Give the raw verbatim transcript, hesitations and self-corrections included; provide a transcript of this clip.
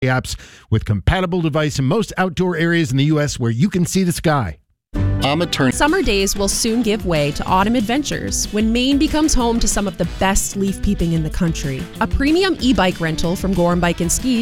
apps with compatible device in most outdoor areas in the U S where you can see the sky. I'm a turn. Summer days will soon give way to autumn adventures when Maine becomes home to some of the best leaf peeping in the country. A premium e-bike rental from Gorham Bike and Ski